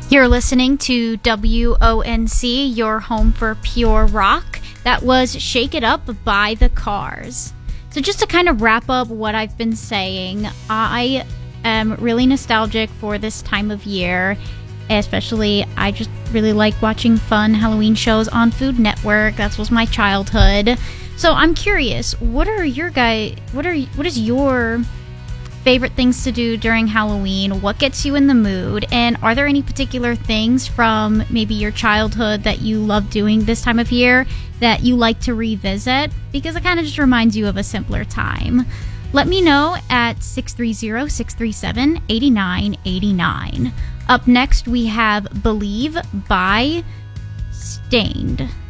You're listening to WONC, your home for pure rock. That was Shake It Up by The Cars. So just to kind of wrap up what I've been saying, I am really nostalgic for this time of year. Especially, I just really like watching fun Halloween shows on Food Network. That was my childhood. So I'm curious, what is your favorite things to do during Halloween? What gets you in the mood? And are there any particular things from maybe your childhood that you love doing this time of year that you like to revisit? Because it kind of just reminds you of a simpler time. Let me know at 630-637-8989. Up next, we have Believe by Stained.